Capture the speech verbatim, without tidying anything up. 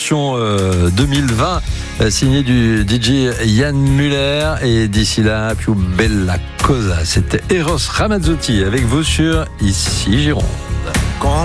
version euh, deux mille vingt euh, signée du D J Yann Muller. Et d'ici là, più bella cosa. C'était Eros Ramazzotti avec vous sur Ici Giron.